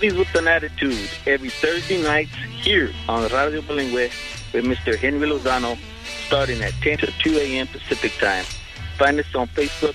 Movies with an Attitude every Thursday nights here on Radio Bilingüe with Mr. Henry Lozano, starting at 10 to 2 a.m. Pacific Time. Find us on Facebook